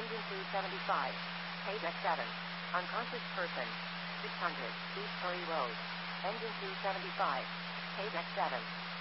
Engine 275. Page X7. Unconscious person. 600. East Curry Road. Engine 275. Page X7.